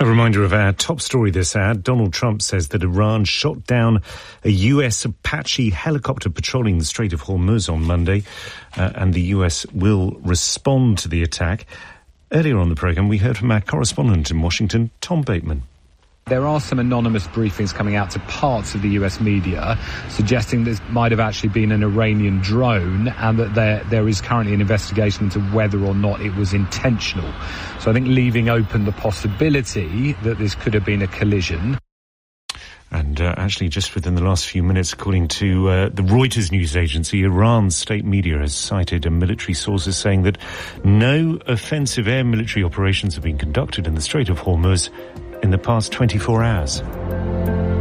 A reminder of our top story this hour. Donald Trump says that Iran shot down a US Apache helicopter patrolling the Strait of Hormuz on Monday, and the US will respond to the attack. Earlier on the programme, we heard from our correspondent in Washington, Tom Bateman. There are some anonymous briefings coming out to parts of the US media suggesting this might have actually been an Iranian drone, and that there is currently an investigation into whether or not it was intentional. So I think leaving open the possibility that this could have been a collision. And actually, just within the last few minutes, according to the Reuters news agency, Iran's state media has cited military sources saying that no offensive air military operations have been conducted in the Strait of Hormuz in the past 24 hours.